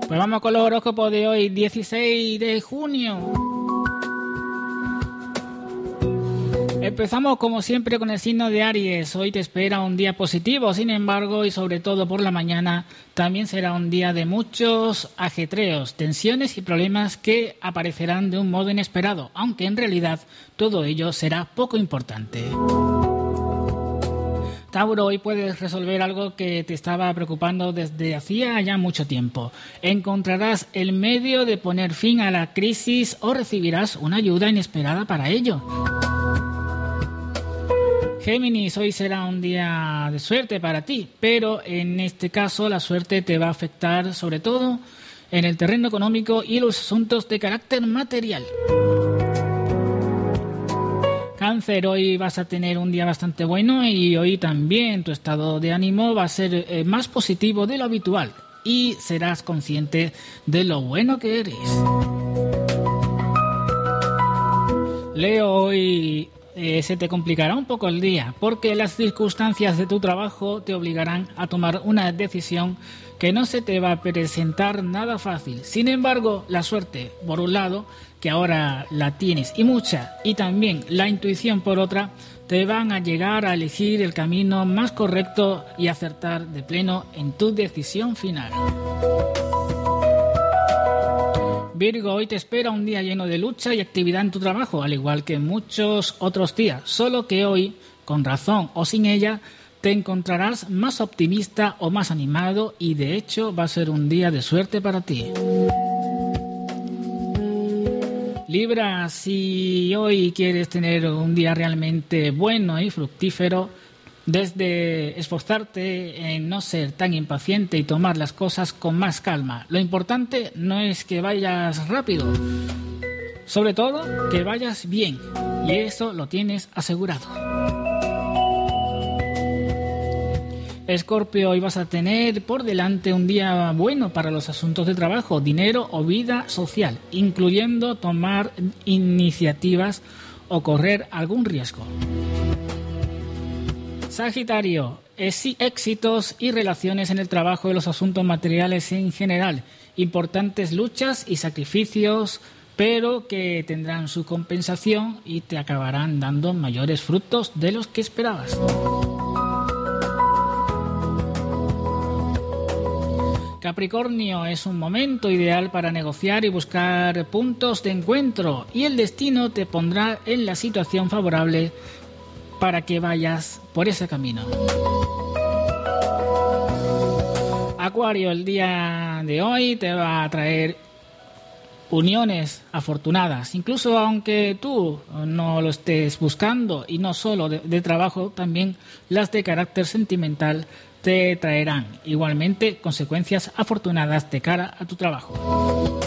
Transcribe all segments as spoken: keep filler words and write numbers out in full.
Pues vamos con los horóscopos de hoy, dieciséis de junio. Empezamos como siempre con el signo de Aries. Hoy te espera un día positivo, sin embargo, y sobre todo por la mañana, también será un día de muchos ajetreos, tensiones y problemas que aparecerán de un modo inesperado, aunque en realidad todo ello será poco importante. Tauro, hoy puedes resolver algo que te estaba preocupando desde hacía ya mucho tiempo. Encontrarás el medio de poner fin a la crisis o recibirás una ayuda inesperada para ello. Géminis, hoy será un día de suerte para ti, pero en este caso la suerte te va a afectar sobre todo en el terreno económico y los asuntos de carácter material. Cáncer, hoy vas a tener un día bastante bueno y hoy también tu estado de ánimo va a ser eh, más positivo de lo habitual y serás consciente de lo bueno que eres. Leo, hoy eh, se te complicará un poco el día porque las circunstancias de tu trabajo te obligarán a tomar una decisión que no se te va a presentar nada fácil. Sin embargo, la suerte, por un lado, que ahora la tienes y mucha, y también la intuición por otra, te van a llegar a elegir el camino más correcto y acertar de pleno en tu decisión final. Virgo, hoy te espera un día lleno de lucha y actividad en tu trabajo, al igual que muchos otros días, solo que hoy, con razón o sin ella, te encontrarás más optimista o más animado y de hecho va a ser un día de suerte para ti. Libra, si hoy quieres tener un día realmente bueno y fructífero, desde esforzarte en no ser tan impaciente y tomar las cosas con más calma. Lo importante no es que vayas rápido, sobre todo que vayas bien, y eso lo tienes asegurado. Escorpio, hoy vas a tener por delante un día bueno para los asuntos de trabajo, dinero o vida social, incluyendo tomar iniciativas o correr algún riesgo. Sagitario, éxitos y relaciones en el trabajo y los asuntos materiales en general, importantes luchas y sacrificios, pero que tendrán su compensación y te acabarán dando mayores frutos de los que esperabas. Capricornio, es un momento ideal para negociar y buscar puntos de encuentro y el destino te pondrá en la situación favorable para que vayas por ese camino. Acuario, el día de hoy te va a traer uniones afortunadas, incluso aunque tú no lo estés buscando, y no solo de, de trabajo, también las de carácter sentimental te traerán igualmente consecuencias afortunadas de cara a tu trabajo.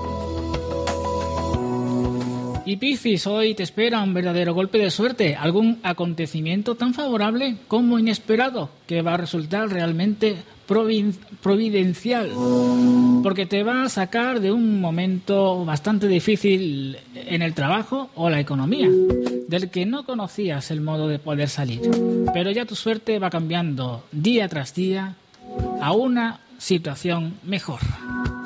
Y Piscis, hoy te espera un verdadero golpe de suerte, algún acontecimiento tan favorable como inesperado que va a resultar realmente providencial, porque te va a sacar de un momento bastante difícil en el trabajo o la economía, del que no conocías el modo de poder salir. Pero ya tu suerte va cambiando día tras día a una situación mejor.